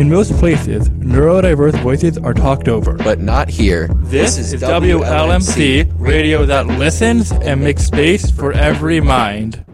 In most places, neurodiverse voices are talked over. But not here. This is WLMC, radio that listens and makes space for every mind.